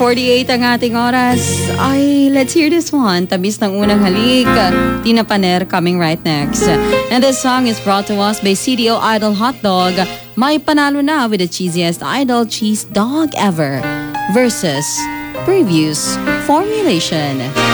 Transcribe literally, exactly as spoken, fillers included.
forty-eight ang ating oras. Ay, let's hear this one. Tamis ng unang halik. Tina Paner coming right next. And this song is brought to us by C D O Idol Hot Dog. May panalo na with the cheesiest Idol cheese dog ever versus previous formulation.